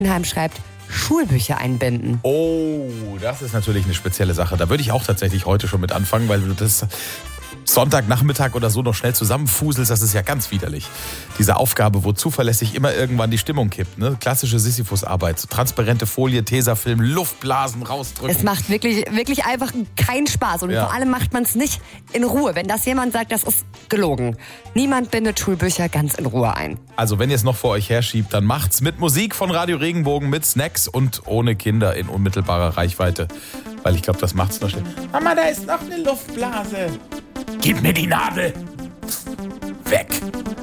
Heidenheim schreibt, Schulbücher einbinden. Oh, das ist natürlich eine spezielle Sache. Da würde ich auch tatsächlich heute schon mit anfangen, weil du das Sonntagnachmittag oder so noch schnell zusammenfuselst, das ist ja ganz widerlich. Diese Aufgabe, wo zuverlässig immer irgendwann die Stimmung kippt. Ne? Klassische Sisyphus-Arbeit. So transparente Folie, Tesafilm, Luftblasen rausdrücken. Es macht wirklich einfach keinen Spaß. Und vor allem macht man es nicht in Ruhe. Wenn das jemand sagt, das ist gelogen. Niemand bindet Schulbücher ganz in Ruhe ein. Also wenn ihr es noch vor euch herschiebt, dann macht's mit Musik von Radio Regenbogen, mit Snacks und ohne Kinder in unmittelbarer Reichweite. Weil ich glaube, das macht's noch schnell. Mama, da ist noch eine Luftblase. Gib mir die Nadel. Weg.